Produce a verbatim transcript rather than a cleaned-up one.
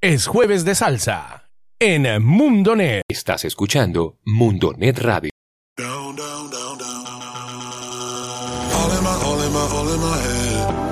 Es jueves de salsa en Mundonet. Estás escuchando Mundonet Radio. Down, down, down, down. All in my, all in my, all in my head.